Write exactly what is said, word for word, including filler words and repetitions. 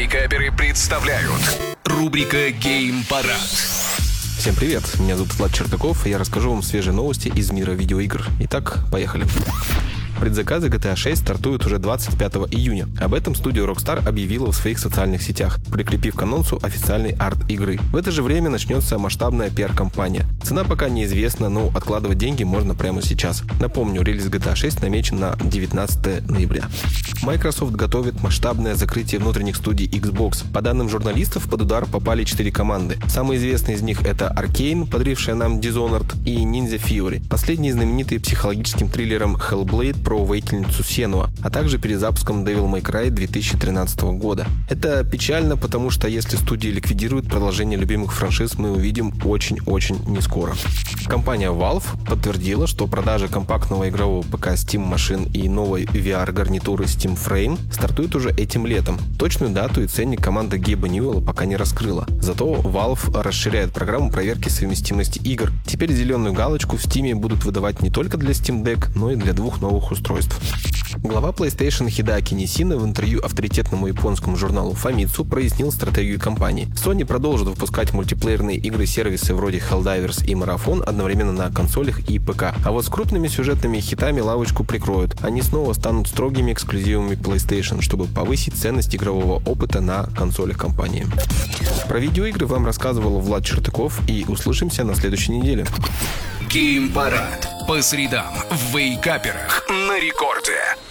Вейкаперы представляют рубрика «Геймпарад». Всем привет, меня зовут Влад Чертаков, и я расскажу вам свежие новости из мира видеоигр. Итак, поехали. Предзаказы джи ти эй шесть стартуют уже двадцать пятого июня. Об этом студия Rockstar объявила в своих социальных сетях, прикрепив к анонсу официальный арт игры. В это же время начнется масштабная пиар-кампания. Цена пока неизвестна, но откладывать деньги можно прямо сейчас. Напомню, релиз джи ти эй шесть намечен на девятнадцатое ноября. Microsoft готовит масштабное закрытие внутренних студий Xbox. По данным журналистов, под удар попали четыре команды. Самые известные из них — это Arkane, подарившая нам Dishonored, и Ninja Theory, последний знаменитый психологическим триллером Hellblade про воительницу Сенуа, а также перезапуском Devil May Cry две тысячи тринадцатого года. Это печально, потому что если студии ликвидируют, продолжение любимых франшиз мы увидим очень-очень нескоро. Компания Valve подтвердила, что продажи компактного игрового ПК Steam Machine и новой ви ар-гарнитуры Steam Frame стартуют уже этим летом. Точную дату и ценник команда Гейба Ньюэлла пока не раскрыла. Зато Valve расширяет программу проверки совместимости игр. Теперь зеленую галочку в Steam будут выдавать не только для Steam Deck, но и для двух новых устройств. Глава PlayStation Хидеаки Нисина в интервью авторитетному японскому журналу Famitsu прояснил стратегию компании. Sony продолжит выпускать мультиплеерные игры-сервисы вроде Helldivers и Marathon одновременно на консолях и ПК. А вот с крупными сюжетными хитами лавочку прикроют. Они снова станут строгими эксклюзивами PlayStation, чтобы повысить ценность игрового опыта на консолях компании. Про видеоигры вам рассказывал Влад Чертаков, и услышимся на следующей неделе. Геймпарад по средам в Вейкаперах на рекорде.